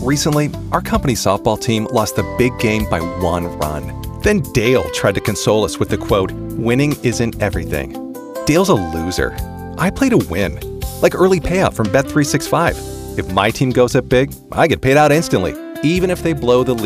Recently, our company softball team lost the big game by 1 run. Then Dale tried to console us with the quote, "Winning isn't everything." Dale's a loser. I play to win, like early payout from Bet365. If my team goes up big, I get paid out instantly, even if they blow the lead.